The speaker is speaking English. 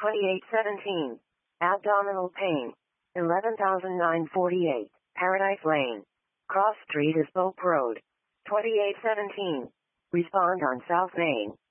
2817. Abdominal pain. 11,948. Paradise Lane. Cross Street is Pope Road. 2817. Respond on South Main.